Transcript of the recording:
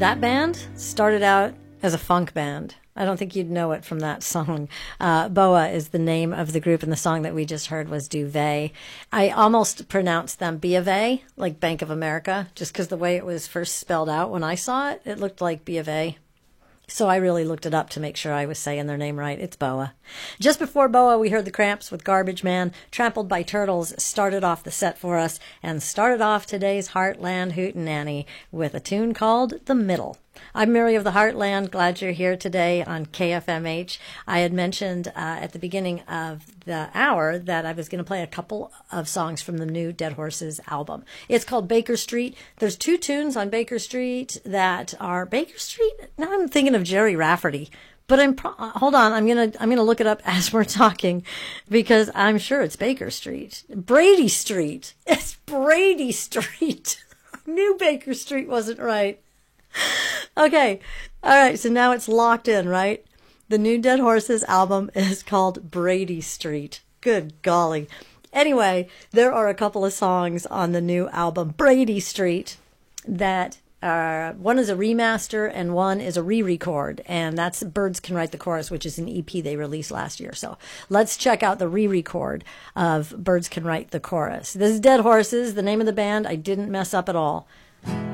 That band started out as a funk band. I don't think you'd know it from that song. Boa is the name of the group, and the song that we just heard was Duvet. I almost pronounced them B of A, like Bank of America, just because the way it was first spelled out when I saw it, it looked like B of A. So I really looked it up to make sure I was saying their name right. It's Boa. Just before Boa, we heard the Cramps with Garbage Man. Trampled by Turtles started off the set for us and started off today's Heartland Hootenanny with a tune called The Middle. I'm Mary of the Heartland. Glad you're here today on KFMH. I had mentioned at the beginning of the hour that I was going to play a couple of songs from the new Dead Horses album. It's called Baker Street. There's two tunes on Baker Street that are Baker Street. Now I'm thinking of Jerry Rafferty. But hold on, I'm gonna look it up as we're talking because I'm sure it's Baker Street. Brady Street. It's Brady Street. Knew Baker Street wasn't right. Okay. All right. So now it's locked in, right? The new Dead Horses album is called Brady Street. Good golly. Anyway, there are a couple of songs on the new album, Brady Street, that one is a remaster and one is a re-record. And that's Birds Can Write the Chorus, which is an EP they released last year. So let's check out the re-record of Birds Can Write the Chorus. This is Dead Horses, the name of the band. I didn't mess up at all.